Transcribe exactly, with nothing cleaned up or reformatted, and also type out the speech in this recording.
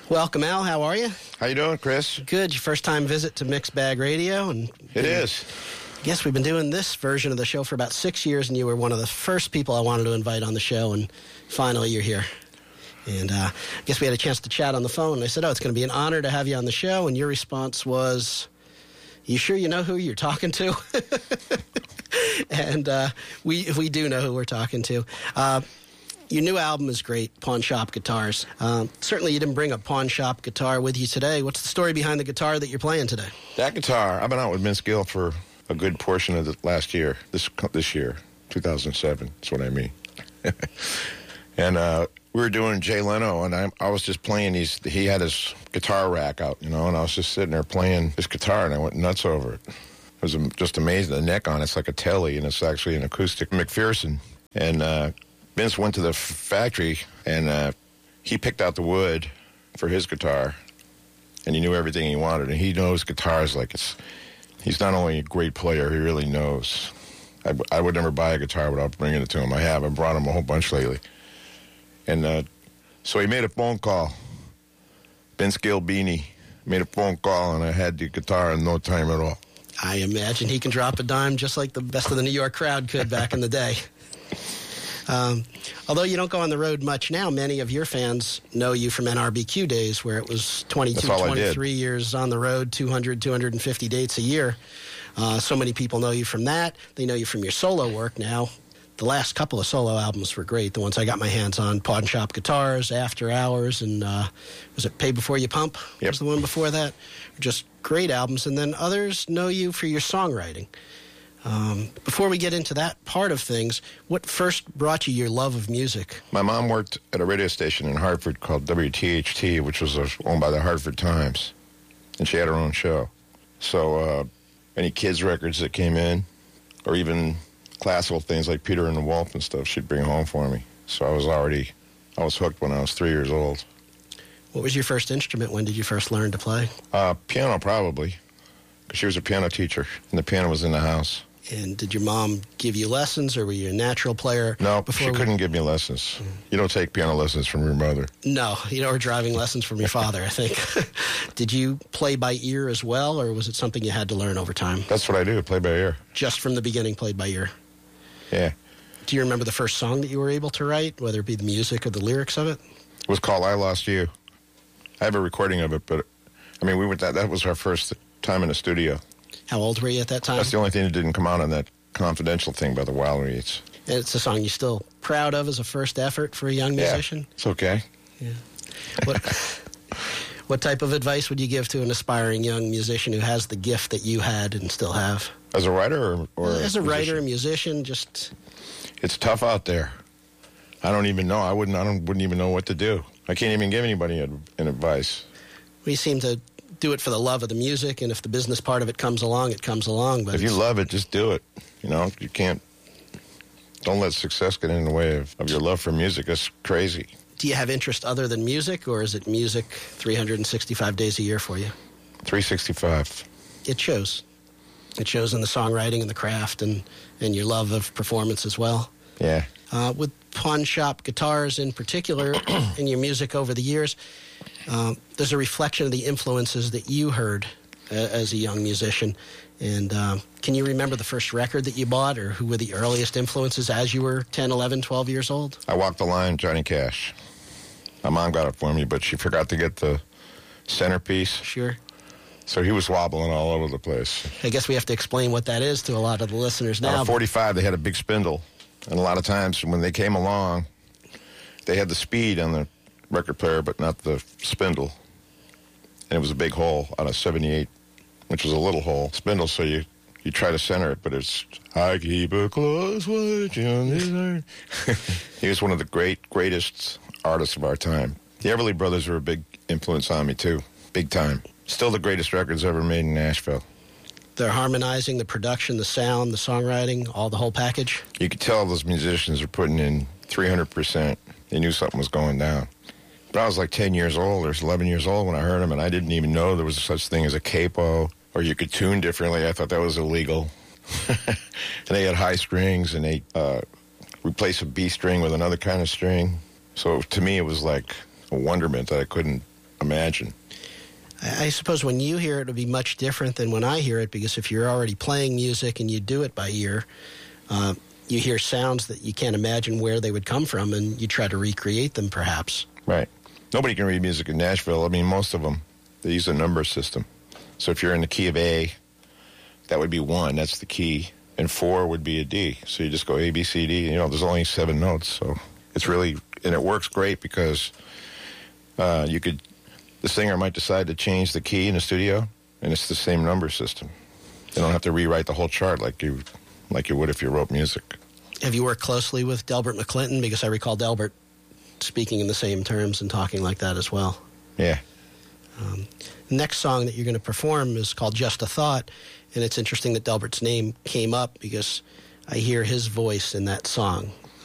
Welcome, Al. How are you? How you doing, Chris? Good. Your first time visit to Mixed Bag Radio, and it is. Yes, we've been doing this version of the show for about six years, and you were one of the first people I wanted to invite on the show, and finally you're here. And uh, I guess we had a chance to chat on the phone, and I said, oh, it's going to be an honor to have you on the show, and your response was, you sure you know who you're talking to? And uh, we we do know who we're talking to. Uh, your new album is great, Pawn Shop Guitars. Um, certainly you didn't bring a Pawn Shop guitar with you today. What's the story behind the guitar that you're playing today? That guitar, I've been out with Vince Gill for a good portion of the last year, this this year, two thousand seven, that's what I mean. And uh, we were doing Jay Leno, and I, I was just playing these, he had his guitar rack out, you know, and I was just sitting there playing this guitar, and I went nuts over it. It was just amazing. The neck on it's like a Telly, and it's actually an acoustic McPherson. And uh, Vince went to the f- factory, and uh, he picked out the wood for his guitar, and he knew everything he wanted. And he knows guitars like it's, he's not only a great player, he really knows. I, I would never buy a guitar without bringing it to him. I have. I brought him a whole bunch lately. And uh, so he made a phone call. Vince Gill Beanie made a phone call, and I had the guitar in no time at all. I imagine he can drop a dime just like the best of the New York crowd could back in the day. Um, although you don't go on the road much now, many of your fans know you from N R B Q days where it was twenty-two, twenty-three years on the road, two hundred, two hundred fifty dates a year. Uh, so many people know you from that. They know you from your solo work now. The last couple of solo albums were great. The ones I got my hands on, Pawn Shop Guitars, After Hours, and uh, was it Pay Before You Pump? Yep. Was the one before that? Just great albums. And then others know you for your songwriting. Um, before we get into that part of things, what first brought you your love of music? My mom worked at a radio station in Hartford called W T H T, which was owned by the Hartford Times, and she had her own show. So uh, any kids' records that came in, or even classical things like Peter and the Wolf and stuff, she'd bring home for me. So I was already, I was hooked when I was three years old. What was your first instrument? When did you first learn to play? Uh, piano, probably, because she was a piano teacher, and the piano was in the house. And did your mom give you lessons, or were you a natural player? No, before she we... couldn't give me lessons. You don't take piano lessons from your mother. No, you know, or driving lessons from your father, I think. Did you play by ear as well, or was it something you had to learn over time? That's what I do, play by ear. Just from the beginning, played by ear? Yeah. Do you remember the first song that you were able to write, whether it be the music or the lyrics of it? It was called I Lost You. I have a recording of it, but, I mean, we went that, that was our first time in the studio. How old were you at that time? That's the only thing that didn't come out on that Confidential thing by the Wild Reeds. And it's a song you're still proud of as a first effort for a young yeah, musician? It's okay. Yeah. What, what type of advice would you give to an aspiring young musician who has the gift that you had and still have? As a writer or, or As a musician? writer, a musician, just... It's tough out there. I don't even know. I wouldn't I don't, wouldn't even know what to do. I can't even give anybody an advice. We seem to do it for the love of the music, and if the business part of it comes along, it comes along. But if you love it, just do it. You know, you can't... Don't let success get in the way of, of your love for music. That's crazy. Do you have interest other than music, or is it music three hundred sixty-five days a year for you? three sixty-five. It shows. It shows in the songwriting and the craft and, and your love of performance as well. Yeah. Uh, with Pawn Shop Guitars in particular, in your music over the years, um, there's a reflection of the influences that you heard uh, as a young musician. And um, can you remember the first record that you bought, or who were the earliest influences as you were ten, eleven, twelve years old? I Walked the Line, Johnny Cash. My mom got it for me, but she forgot to get the centerpiece. Sure. So he was wobbling all over the place. I guess we have to explain what that is to a lot of the listeners now. On a forty-five, they had a big spindle. And a lot of times when they came along, they had the speed on the record player, but not the spindle. And it was a big hole on a seventy-eight, which was a little hole. Spindle, so you, you try to center it, but it's, I keep a close watch on his heart. He was one of the great, greatest artists of our time. The Everly Brothers were a big influence on me, too. Big time. Still the greatest records ever made in Nashville. They're harmonizing the production, the sound, the songwriting, all the whole package? You could tell those musicians are putting in three hundred percent. They knew something was going down. But I was like ten years old or eleven years old when I heard them, and I didn't even know there was such thing as a capo, or you could tune differently. I thought that was illegal. And they had high strings, and they uh, replaced a B string with another kind of string. So to me, it was like a wonderment that I couldn't imagine. I, I suppose when you hear it, it'll be much different than when I hear it, because if you're already playing music and you do it by ear, uh, you hear sounds that you can't imagine where they would come from, and you try to recreate them, perhaps. Right. Nobody can read music in Nashville. I mean, most of them, they use a number system. So if you're in the key of A, that would be one. That's the key. And four would be a D. So you just go A, B, C, D. You know, there's only seven notes. So it's really, and it works great because uh, you could, the singer might decide to change the key in the studio, and it's the same number system. They don't have to rewrite the whole chart like you, like you would if you wrote music. Have you worked closely with Delbert McClinton? Because I recall Delbert speaking in the same terms and talking like that as well. Yeah. Um, the next song that you're going to perform is called Just a Thought, and it's interesting that Delbert's name came up because I hear his voice in that song.